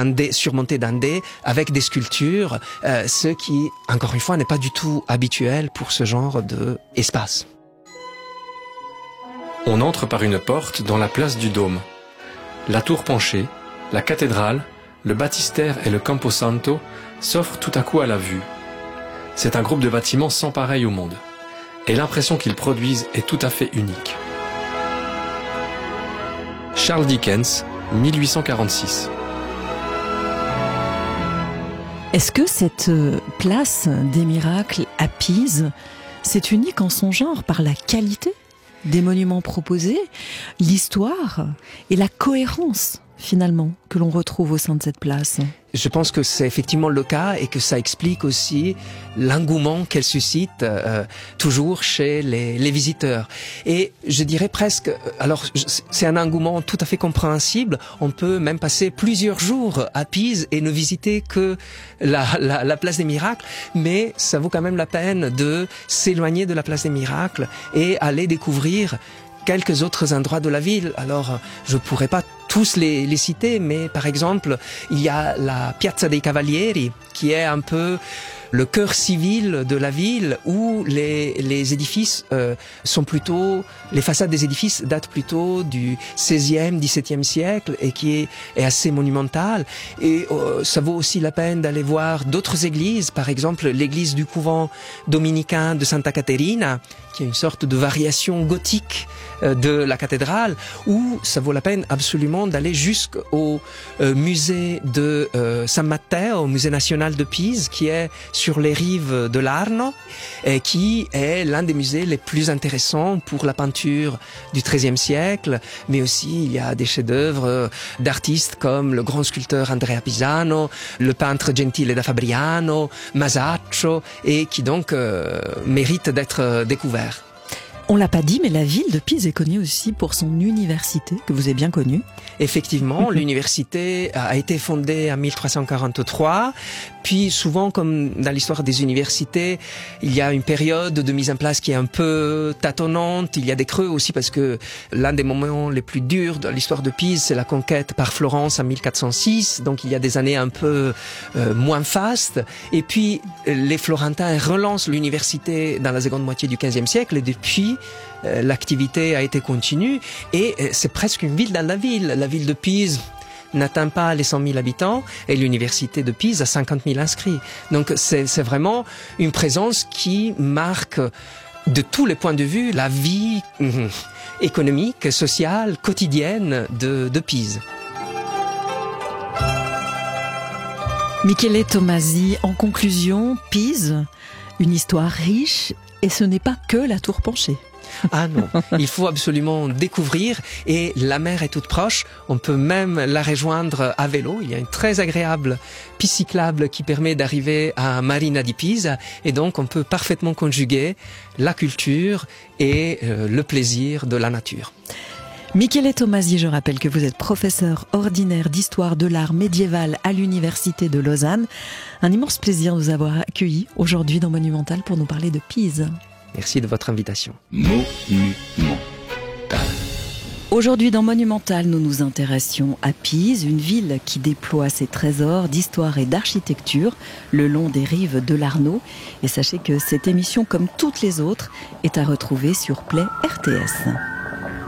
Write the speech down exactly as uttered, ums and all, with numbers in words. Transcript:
un dé surmonté d'un dé avec des sculptures, euh, ce qui, encore une fois, n'est pas du tout habituel pour ce genre d'espace. On entre par une porte dans la place du Dôme. La tour penchée, la cathédrale, le baptistère et le Camposanto s'offrent tout à coup à la vue. C'est un groupe de bâtiments sans pareil au monde. Et l'impression qu'ils produisent est tout à fait unique. Charles Dickens, mille huit cent quarante-six. Est-ce que cette place des miracles à Pise, c'est unique en son genre par la qualité des monuments proposés, l'histoire et la cohérence finalement que l'on retrouve au sein de cette place? Je pense que c'est effectivement le cas et que ça explique aussi l'engouement qu'elle suscite euh, toujours chez les, les visiteurs. Et je dirais presque, alors c'est un engouement tout à fait compréhensible. On peut même passer plusieurs jours à Pise et ne visiter que la, la, la place des miracles, mais ça vaut quand même la peine de s'éloigner de la place des miracles et aller découvrir quelques autres endroits de la ville. Alors, je pourrais pas tous les, les citer, mais par exemple, il y a la Piazza dei Cavalieri, qui est un peu le cœur civil de la ville, où les, les édifices euh, sont plutôt, les façades des édifices datent plutôt du seizième, dix-septième siècle et qui est, est assez monumentale. Et euh, ça vaut aussi la peine d'aller voir d'autres églises, par exemple l'église du couvent dominicain de Santa Caterina, qui est une sorte de variation gothique euh, de la cathédrale, où ça vaut la peine absolument d'aller jusqu'au euh, musée de euh, San Matteo, au musée national de Pise, qui est sur les rives de l'Arno, et qui est l'un des musées les plus intéressants pour la peinture du treizième siècle, mais aussi il y a des chefs-d'œuvre d'artistes comme le grand sculpteur Andrea Pisano, le peintre Gentile da Fabriano, Masaccio, et qui donc euh, méritent d'être découverts. On l'a pas dit, mais la ville de Pise est connue aussi pour son université, que vous avez bien connue. Effectivement, l'université a été fondée en mille trois cent quarante-trois. Puis souvent, comme dans l'histoire des universités, il y a une période de mise en place qui est un peu tâtonnante. Il y a des creux aussi parce que l'un des moments les plus durs de l'histoire de Pise, c'est la conquête par Florence en mille quatre cent six. Donc il y a des années un peu euh, moins fastes. Et puis les Florentins relancent l'université dans la seconde moitié du quinzième siècle. Et depuis, euh, l'activité a été continue. Et euh, c'est presque une ville dans la ville. La ville de Pise n'atteint pas les cent mille habitants et l'université de Pise a cinquante mille inscrits. Donc c'est, c'est vraiment une présence qui marque de tous les points de vue la vie mmh, économique, sociale, quotidienne de, de Pise. Michele Tomasi, en conclusion, Pise, une histoire riche et ce n'est pas que la tour penchée. Ah non, il faut absolument découvrir et la mer est toute proche. On peut même la rejoindre à vélo. Il y a une très agréable piste cyclable qui permet d'arriver à Marina di Pisa et donc on peut parfaitement conjuguer la culture et euh, le plaisir de la nature. Michele Tomasi, je rappelle que vous êtes professeur ordinaire d'histoire de l'art médiéval à l'université de Lausanne. Un immense plaisir de vous avoir accueillis aujourd'hui dans Monumental pour nous parler de Pise. Merci de votre invitation. Monumental. Aujourd'hui dans Monumental, nous nous intéressions à Pise, une ville qui déploie ses trésors d'histoire et d'architecture le long des rives de l'Arno. Et sachez que cette émission, comme toutes les autres, est à retrouver sur Play R T S.